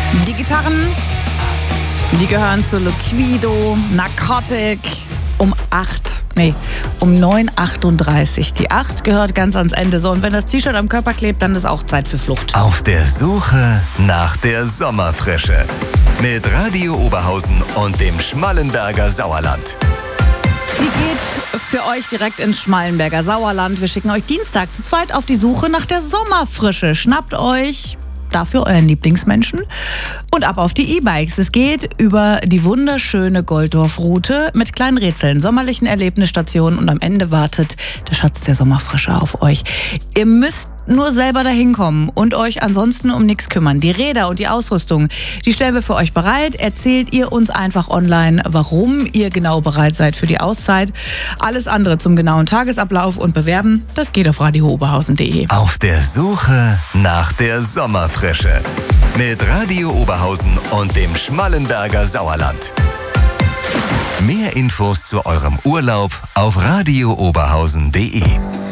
Die Gitarren, die gehören zu Liquido, Narcotic, um 9:38. Die 8 gehört ganz ans Ende. So, und wenn das T-Shirt am Körper klebt, dann ist auch Zeit für Flucht. Auf der Suche nach der Sommerfrische. Mit Radio Oberhausen und dem Schmallenberger Sauerland. Die geht für euch direkt ins Schmallenberger Sauerland. Wir schicken euch Dienstag zu zweit auf die Suche nach der Sommerfrische. Schnappt euch dafür euren Lieblingsmenschen und ab auf die E-Bikes. Es geht über die wunderschöne Golddorf-Route mit kleinen Rätseln, sommerlichen Erlebnisstationen und am Ende wartet der Schatz der Sommerfrische auf euch. Ihr müsst nur selber dahin kommen und euch ansonsten um nichts kümmern. Die Räder und die Ausrüstung, die stellen wir für euch bereit. Erzählt ihr uns einfach online, warum ihr genau bereit seid für die Auszeit. Alles andere zum genauen Tagesablauf und Bewerben, das geht auf radiooberhausen.de. Auf der Suche nach der Sommerfrische. Mit Radio Oberhausen und dem Schmallenberger Sauerland. Mehr Infos zu eurem Urlaub auf radiooberhausen.de.